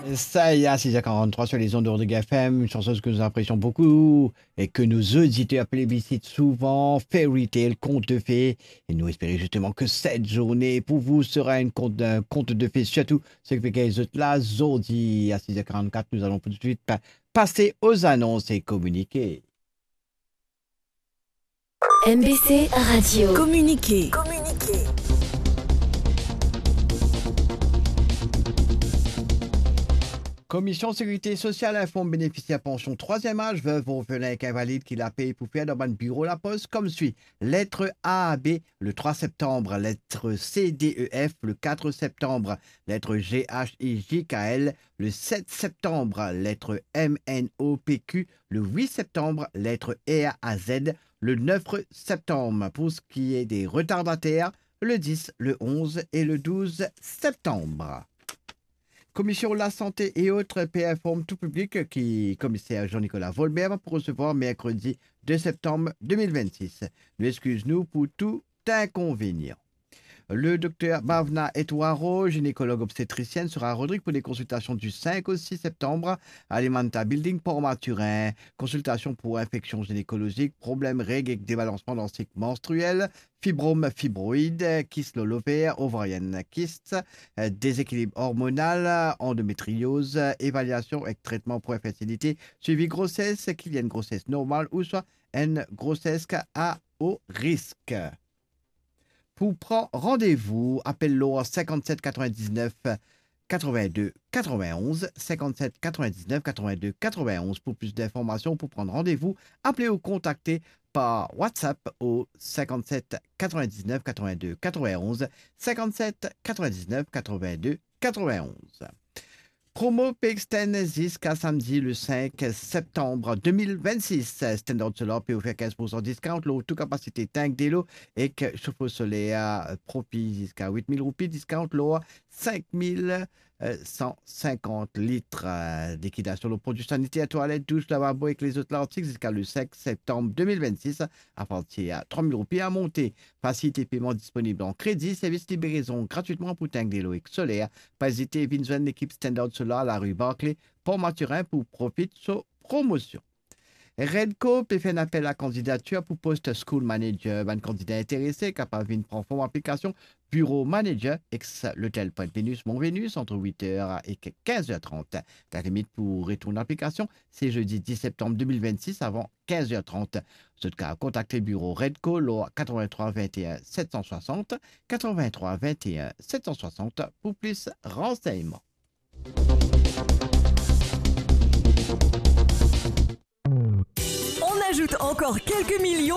Ça y est, à 6h43 sur les ondes de FM, une chanson que nous apprécions beaucoup et que nos auditeurs plébiscitent souvent, Fairy Tale, conte de fées. Et nous espérons justement que cette journée pour vous sera un conte de fées, surtout ce que les autres là, Zordi, à 6h44, nous allons tout de suite passer aux annonces et communiquer. MBC Radio. Communiquer. Commission Sécurité sociale informe bénéficiaires pension troisième âge, veuve, orphelin et invalide qui la paye pour faire dans le bureau la poste comme suit. Lettre A à B le 3 septembre, lettre C, D, E, F le 4 septembre, lettre G, H, I, J, K, L le 7 septembre, lettre M, N, O, P, Q le 8 septembre, lettre R à Z le 9 septembre. Pour ce qui est des retardataires, le 10, le 11 et le 12 septembre. Commission La Santé et autres paie informe tout public qui commissaire Jean-Nicolas Volbert pour recevoir mercredi 2 septembre 2026. Nous excuse-nous pour tout inconvénient. Le docteur Bhavna Etouaro, gynécologue obstétricienne, sera à Rodrigue pour des consultations du 5 au 6 septembre à Alimenta Building Port-Maturin. Consultation pour infections gynécologiques, problèmes règles et débalancement dans le cycle menstruel, fibrome fibroïde, kyste lombaire, ovarienne kyste, déséquilibre hormonal, endométriose, évaluation et traitement pour infertilité, suivi grossesse, qu'il y ait une grossesse normale ou soit une grossesse à haut risque. Pour prendre rendez-vous, appelez-le 57 99 82 91 57 99 82 91 pour plus d'informations, pour prendre rendez-vous, appelez ou contactez par WhatsApp au 57 99 82 91 57 99 82 91. Promo PXTEN jusqu'à samedi le 5 septembre 2026. Standard Solar peut offrir 15% discount. L'eau toute capacité tank d'élo et que chauffe-eau solaire profit jusqu'à 8000 roupies. Discount l'eau 5150 litres. Liquidation de produits sanitaires, toilettes, douche, lavabo avec les autres articles jusqu'à le 5 septembre 2026 à partir de 3000 roupies à monter. Facilité paiement disponible en crédit. Service livraison gratuitement pour tank d'élo et solaire. Pas hésiter, venez l'équipe Standard Solar à la rue Barclay, Port-Maturin pour profiter de sa promotion. Redco peut faire un appel à candidature pour poste School Manager. Un candidat intéressé capable de prendre forme application Bureau Manager, ex l'hôtel Pointe-Vénus, Mont-Vénus, entre 8h et 15h30. La limite pour retour d'application, c'est jeudi 10 septembre 2026 avant 15h30. En ce cas, contactez le bureau Redco, l'eau 83 21 760, 83 21 760 pour plus renseignements. On ajoute encore quelques millions